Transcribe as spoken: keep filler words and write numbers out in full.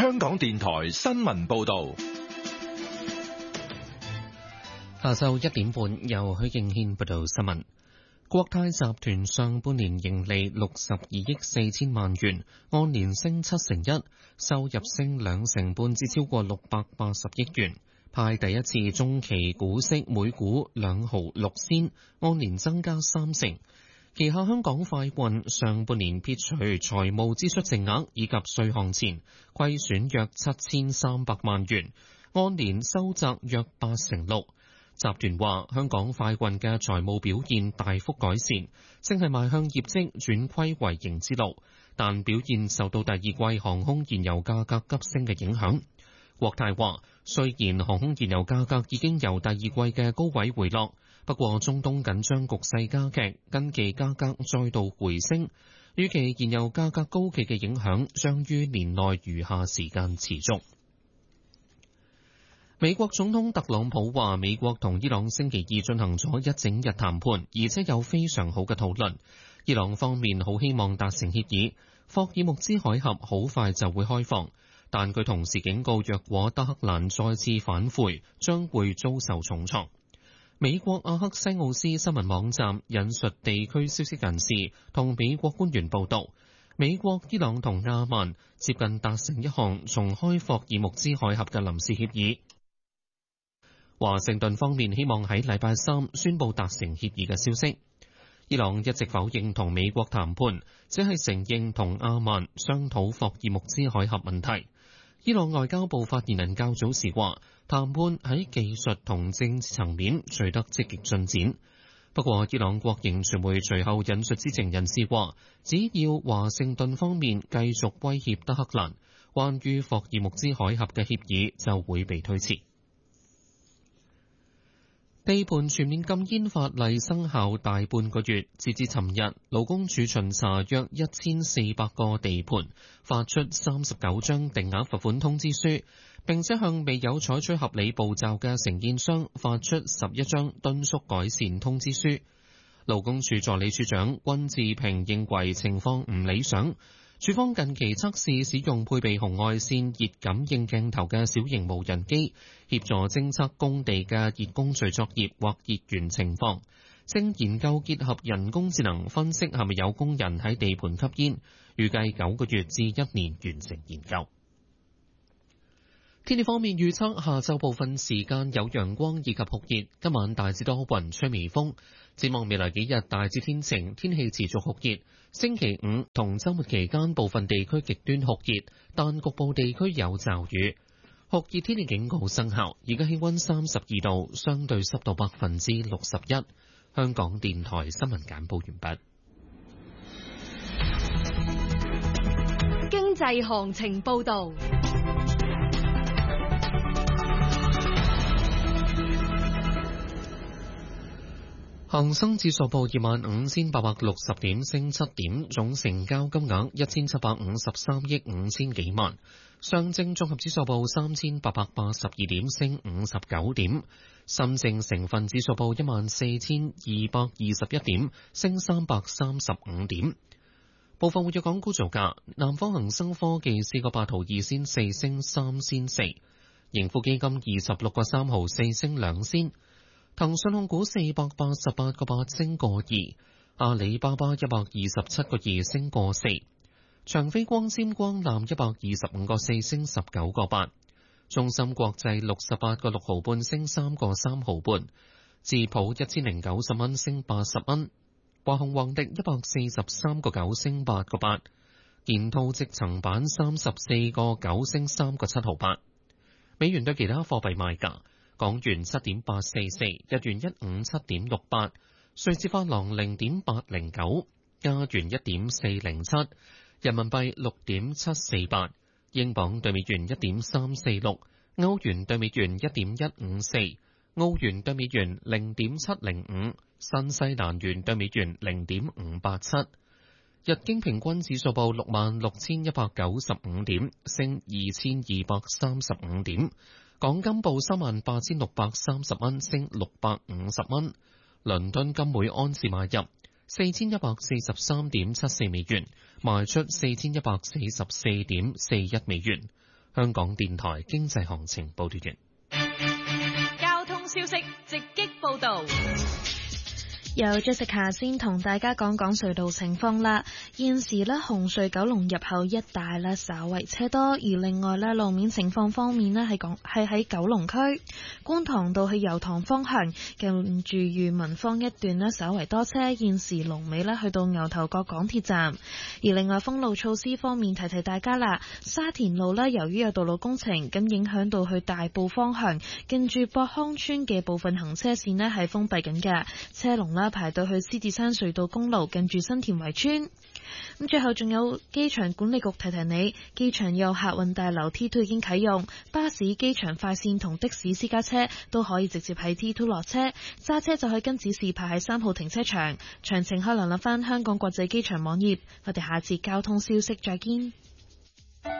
香港電台新聞報道。 下晝一點半，由許敬軒報道新聞。國泰集團上半年盈利六十二億四千萬元，按年升七成一，收入升兩成半至超過六百八十億元。派第一次中期股息每股兩毫六仙，按年增加三成。旗下香港快運上半年撇除財務支出淨額以及稅項前，虧損約七千三百萬元，按年收窄約八成六。集團話香港快運嘅財務表現大幅改善，正係邁向業績轉虧為盈之路，但表現受到第二季航空燃油價格急升嘅影響。國泰話，雖然航空燃油價格已經由第二季嘅高位回落，不過中東緊張局勢加劇，近期價格再度回升，預期燃油價格高企嘅影響將於年內餘下時間持續。美國總統特朗普話，美國同伊朗星期二進行咗一整日談判，而且有非常好嘅討論。伊朗方面好希望達成協議，霍爾木茲海峽好快就會開放。但佢同時警告，若果德黑蘭再次反悔，將會遭受重創。美國阿克西奧斯新聞網站引述地區消息人士同美國官員報道，美國、伊朗同阿曼接近達成一項重開霍爾木茲海峽嘅臨時協議。華盛頓方面希望喺禮拜三宣布達成協議嘅消息。伊朗一直否認同美國談判，只係承認同阿曼商討霍爾木茲海峽問題。伊朗外交部發言人較早時話，談判喺技術同政治層面取得積極進展。不過，伊朗國營傳媒隨後引述知情人士話，只要華盛頓方面繼續威脅德黑蘭，關於霍爾木茲海峽嘅協議就會被推遲。地盤全面禁煙法例生效大半個月，截至尋日，勞工處巡查約一千四百個地盤，發出三十九張定額罰款通知書，並且向未有採取合理步驟嘅承建商發出十一張敦促改善通知書。勞工處助理處長溫志平認為情況唔理想。處方近期測試使用配備紅外線熱感應鏡頭嘅小型無人機，協助偵測工地嘅熱工序作業或熱源情況。正研究結合人工智能分析係咪有工人喺地盤吸煙，預計九個月至一年完成研究。天氣方面預測，下晝部分時間有陽光以及酷熱，今晚大致多雲，吹微風。展望未來幾日大致天晴，天氣持續酷熱。星期五同週末期間部分地區極端酷熱，但局部地區有驟雨。酷熱天氣警告生效，而家氣溫三十二度，相對濕度百分之六十一。香港電台新聞簡報完畢。 經濟行情報導。 恒生指數報二萬五千八百六十點，升七點，總成交金額一千七百五十三億五千幾萬。上證綜合指數報三千八百八十二點，升五十九點。深證成分指數報一萬四千二百二十一點，升三百三十五點。部分活躍港股造價：南方恒生科技四個八毫二仙四，升三仙四；盈富基金二十六個三毫四，升兩仙。騰訊控股四百八十八個八升個二，阿里巴巴一百二十七個二升個四，長飛光纖光纜一百二十五個四升十九個八，中芯國際六十八個六毫半升三個三毫半，智普一千零九十蚊升八十蚊，華虹宏迪一百四十三個九升八個八，建滔積層板三十四個九升三個七毫八。美元對其他貨幣賣價。港元七點八四四，日元一五七點六八，瑞士法郎零點八零九，加元一點四零七，人民幣六點七四八，英鎊對美元一點三四六，歐元對美元一點一五四，澳元對美元零點七零五，新西蘭元對美元零點五八七。日經平均指數報六萬六千一百九十五點，升二千二百三十五點。港金報三萬八千六百三十蚊，升六百五十蚊。倫敦金每安士買入四千一百四十三點七四美元，賣出四千一百四十四點四一美元。 香港電台經濟行情報道完。 交通消息直擊報道。 由 Jessica 先同大家講講隧道情況啦。現時呢，紅隧九龍入口一帶呢稍為車多，而另外呢，路面情況方面呢係講係喺九龍區觀塘道去油塘方向近住裕民坊一段呢稍為多車，現時龍尾呢去到牛頭角港鐵站。而另外封路措施方面提提大家啦，沙田路呢由於有道路工程，咁影響到去大埔方向近住博康村嘅部分行車線呢係封閉緊嘅，車龍呢排到去獅子山隧道公路近住新田圍村。咁最後仲有機場管理局提提你，機場有客運大樓 T 二 已經啟用，巴士、機場快線同的士私家車都可以直接喺 T 二落車，揸車就可以跟指示排喺三號停車場。詳情可以瀏覽翻香港國際機場網頁。我哋下次交通消息再見。